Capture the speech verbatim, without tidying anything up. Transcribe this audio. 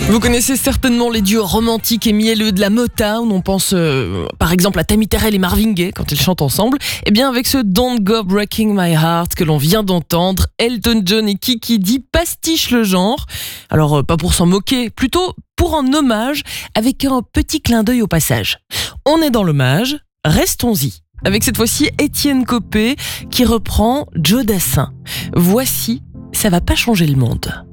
Vous connaissez certainement les duos romantiques et mielleux de la Motown. On pense euh, par exemple à Tammy Terrell et Marvin Gaye quand ils chantent ensemble. Et bien avec ce Don't Go Breaking My Heart que l'on vient d'entendre, Elton John et Kiki Dee pastichent le genre. Alors euh, pas pour s'en moquer, plutôt pour en hommage, avec un petit clin d'œil au passage. On est dans l'hommage, restons-y. Avec cette fois-ci Étienne Copé qui reprend Joe Dassin. Voici Ça va pas changer le monde.